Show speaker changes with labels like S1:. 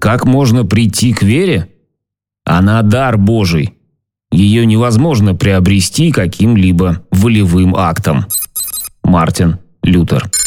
S1: Как можно прийти к вере? Она дар Божий. Ее невозможно приобрести каким-либо волевым актом. Мартин Лютер.